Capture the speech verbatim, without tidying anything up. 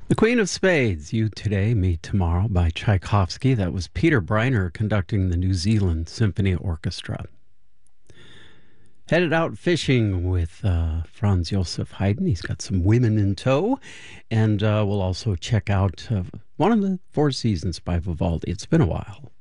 The Queen of Spades, You Today, Me Tomorrow by Tchaikovsky. That was Peter Briner conducting the New Zealand Symphony Orchestra. Headed out fishing with uh, Franz Josef Haydn. He's got some women in tow. And uh, we'll also check out uh, one of the Four Seasons by Vivaldi. It's been a while.